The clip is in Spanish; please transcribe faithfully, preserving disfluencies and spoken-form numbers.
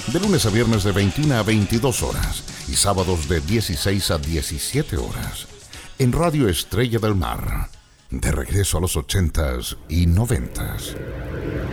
De lunes a viernes de veintiuna a veintidós horas y sábados de dieciséis a diecisiete horas. En Radio Estrella del Mar. De regreso a los ochentas y noventas.